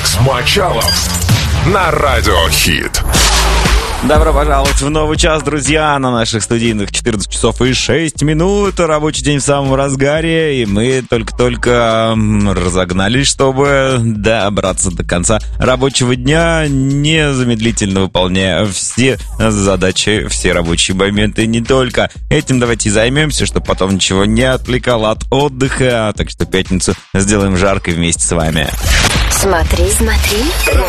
Алекс Мочалов на Радио Хит. Добро пожаловать в новый час, друзья, на наших студийных 14 часов и 6 минут. Рабочий день в самом разгаре, и мы только-только разогнались, чтобы добраться до конца рабочего дня, незамедлительно выполняя все задачи, все рабочие моменты. Не только этим давайте и займемся, чтобы потом ничего не отвлекало от отдыха. Так что пятницу сделаем жаркой вместе с вами. Смотри,